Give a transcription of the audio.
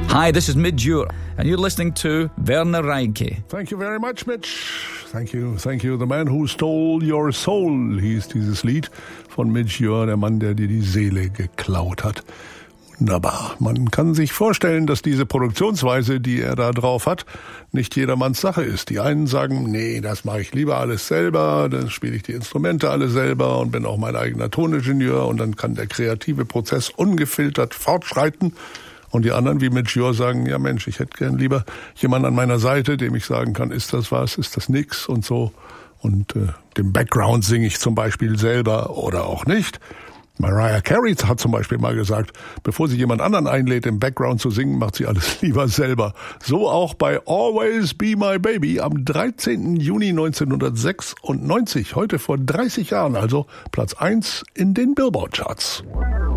Hi, this is Midge, and you're listening to Werner Reinke. Thank you very much, Mitch. Thank you. The man who stole your soul, hieß dieses Lied von Midge Ure, der Mann, der dir die Seele geklaut hat. Wunderbar. Man kann sich vorstellen, dass diese Produktionsweise, die er da drauf hat, nicht jedermanns Sache ist. Die einen sagen, nee, das mache ich lieber alles selber, dann spiele ich die Instrumente alle selber und bin auch mein eigener Toningenieur und dann kann der kreative Prozess ungefiltert fortschreiten. Und die anderen, wie Midge Ure, sagen, ja Mensch, ich hätte gern lieber jemanden an meiner Seite, dem ich sagen kann, ist das was, ist das nix und so. Und den Background singe ich zum Beispiel selber oder auch nicht. Mariah Carey hat zum Beispiel mal gesagt, bevor sie jemand anderen einlädt, im Background zu singen, macht sie alles lieber selber. So auch bei Always Be My Baby am 13. Juni 1996, heute vor 30 Jahren, also Platz 1 in den Billboard-Charts.